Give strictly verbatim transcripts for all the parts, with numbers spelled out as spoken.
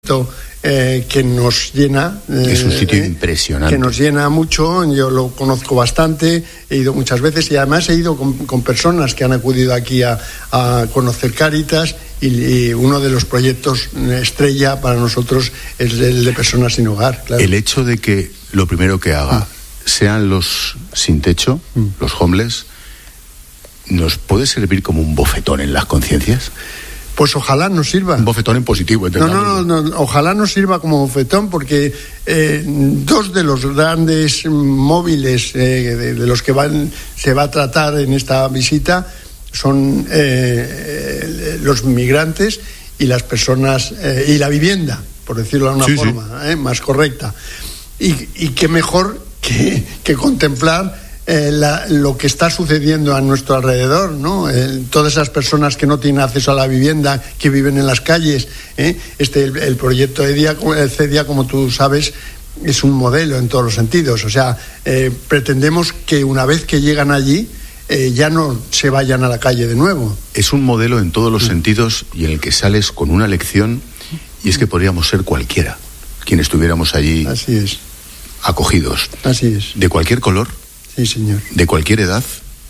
proyecto eh, que nos llena. Eh, es un sitio eh, impresionante. Que nos llena mucho, yo lo conozco bastante, he ido muchas veces y además he ido con, con personas que han acudido aquí a, a conocer Cáritas y, y uno de los proyectos estrella para nosotros es el de personas sin hogar. Claro. El hecho de que lo primero que haga mm. sean los sin techo, mm. los homeless, ¿nos puede servir como un bofetón en las conciencias? Pues ojalá nos sirva. Un bofetón en positivo, no, no, no, no, ojalá nos sirva como bofetón, porque eh, dos de los grandes móviles eh, de, de los que van, se va a tratar en esta visita son eh, los migrantes y las personas, eh, y la vivienda, por decirlo de una sí, forma sí. Eh, más correcta. Y, y qué mejor que, que contemplar Eh, la, lo que está sucediendo a nuestro alrededor, ¿no? Eh, todas esas personas que no tienen acceso a la vivienda, que viven en las calles. ¿eh? Este, el, el proyecto EDIA, el CEDIA, como tú sabes, es un modelo en todos los sentidos. O sea, eh, pretendemos que una vez que llegan allí, eh, ya no se vayan a la calle de nuevo. Es un modelo en todos los mm. sentidos y en el que sales con una lección, y es que podríamos ser cualquiera, quienes estuviéramos allí. Así es. Acogidos. Así es. De cualquier color. Sí, señor. De cualquier edad,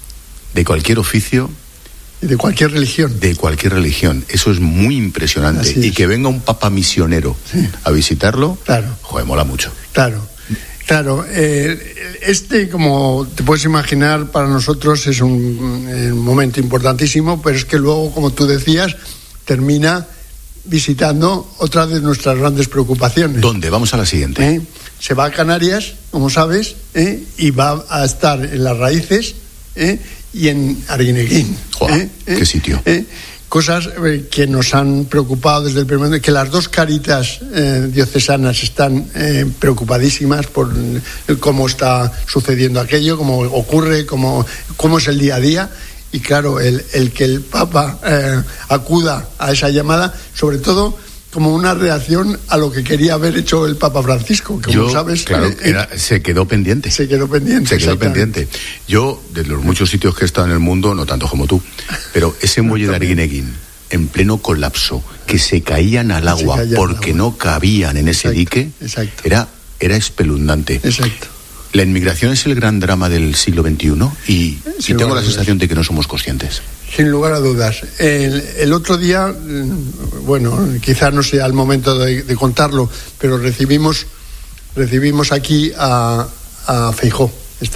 de cualquier oficio. Y de cualquier religión. De cualquier religión. Eso es muy impresionante. Así y es. que venga un papa misionero sí. a visitarlo, claro. joder, mola mucho. Claro, claro. Eh, este, como te puedes imaginar, para nosotros es un, un momento importantísimo, pero es que luego, como tú decías, termina visitando otra de nuestras grandes preocupaciones. ¿Dónde? Vamos a la siguiente. ¿Eh? Se va a Canarias, como sabes, ¿eh? y va a estar en Las Raíces ¿eh? y en Arguineguín. ¿Eh? ¿Qué sitio? ¿Eh? Cosas eh, que nos han preocupado desde el primer momento, que las dos Cáritas eh, diocesanas están eh, preocupadísimas por cómo está sucediendo aquello, cómo ocurre, cómo, cómo es el día a día. Y claro, el, el que el Papa eh, acuda a esa llamada, sobre todo como una reacción a lo que quería haber hecho el Papa Francisco, que Yo, como sabes... Claro, eh, era, se quedó pendiente. Se quedó pendiente. Se quedó pendiente. Yo, de los muchos sitios que he estado en el mundo, no tanto como tú, pero ese muelle de Arguineguín, en pleno colapso, que se caían al agua caían porque al agua. no cabían en ese exacto, dique, exacto. Era, era espeluznante. Exacto. La inmigración es el gran drama del siglo veintiuno y, y tengo la sensación de que no somos conscientes. Sin lugar a dudas. El, el otro día, bueno, quizás no sea el momento de, de contarlo, pero recibimos recibimos aquí a, a Feijóo,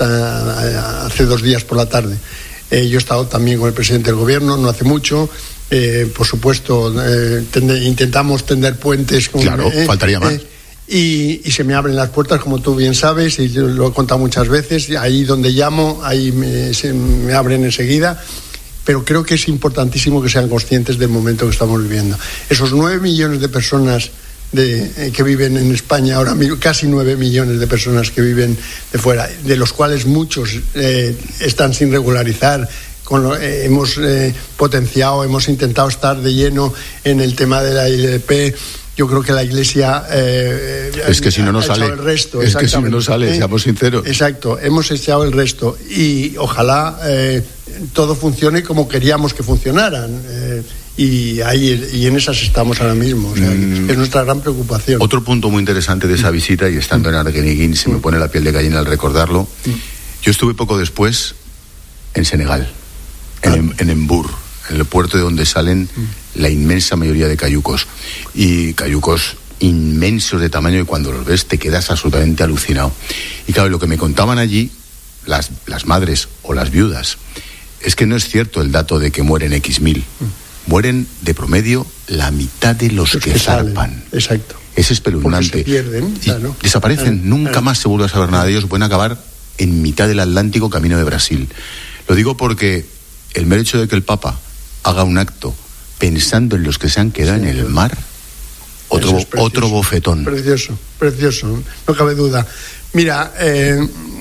está, hace dos días por la tarde. Eh, yo he estado también con el presidente del gobierno, no hace mucho. Eh, por supuesto, eh, tende, intentamos tender puentes. Con, claro, eh, faltaría más. Eh, Y, y se me abren las puertas, como tú bien sabes, y yo lo he contado muchas veces, ahí donde llamo, ahí me, se me abren enseguida, pero creo que es importantísimo que sean conscientes del momento que estamos viviendo. Esos nueve millones de personas de, eh, que viven en España ahora mismo, casi nueve millones de personas que viven de fuera, de los cuales muchos eh, están sin regularizar. Con lo, eh, hemos eh, potenciado, hemos intentado estar de lleno en el tema de la I L P. Yo creo que la Iglesia eh, es que si no no ha sale echado el resto, es que si no no sale, ¿eh? Seamos sinceros. Exacto, hemos echado el resto y ojalá eh, todo funcione como queríamos que funcionaran eh, y ahí y en esas estamos ahora mismo, o sea, mm. es nuestra gran preocupación. Otro punto muy interesante de esa visita, y estando en Arguineguín se me pone la piel de gallina al recordarlo. Yo estuve poco después en Senegal, en, ah. en Embur, en el puerto de donde salen la inmensa mayoría de cayucos, y cayucos inmensos de tamaño, y cuando los ves te quedas absolutamente alucinado. Y claro, lo que me contaban allí las, las madres o las viudas es que no es cierto el dato de que mueren X mil, mueren de promedio la mitad de los, los que, que zarpan. Exacto. Es espeluznante. Porque se pierden, claro. Desaparecen, ah, nunca ah. más se vuelve a saber nada de ellos, pueden acabar en mitad del Atlántico camino de Brasil. Lo digo porque el mero hecho de que el Papa haga un acto pensando en los que se han quedado sí, en el mar, otro, es otro bofetón. Precioso, precioso, no cabe duda. Mira, eh,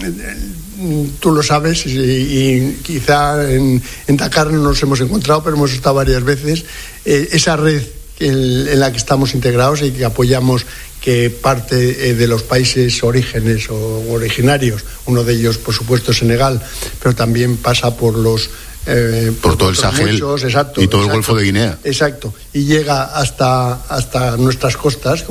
tú lo sabes, y, y quizá en, en Dakar no nos hemos encontrado, pero hemos estado varias veces. Eh, esa red en, en la que estamos integrados y que apoyamos, que parte eh, de los países orígenes o originarios, uno de ellos, por supuesto, Senegal, pero también pasa por los Eh, por, por todo el Sahel muchos, exacto, y todo exacto, el Golfo de Guinea. Exacto, y llega hasta, hasta nuestras costas.